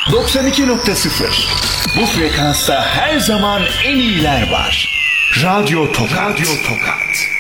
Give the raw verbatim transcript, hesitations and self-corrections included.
doksan iki nokta sıfır. Bu frekansta her zaman en iyiler var. Radyo Tokat. Radyo Tokat.